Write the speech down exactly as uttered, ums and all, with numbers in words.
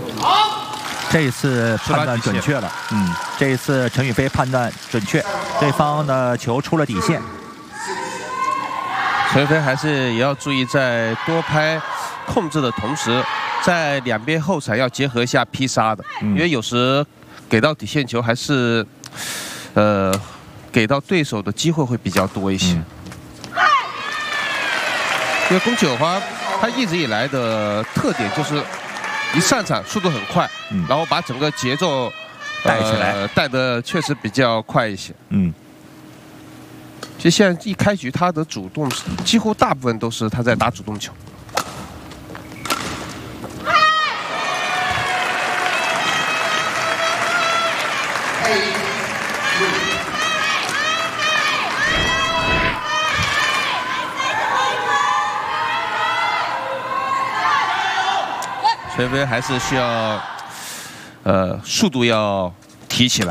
这一次判断准确了，嗯，这一次陈雨菲判断准确，对方的球出了底线。 陈雨菲还是也要注意，在多拍控制的同时，在两边后场要结合一下劈杀的，嗯、因为有时给到底线球还是，呃，给到对手的机会会比较多一些。嗯、因为宫崎友花他一直以来的特点就是一上场速度很快，嗯、然后把整个节奏带起来， 呃、带的确实比较快一些。 嗯。 其实现在一开局，他的主动几乎大部分都是他在打主动球。陈雨菲还是需要，呃，速度要提起来。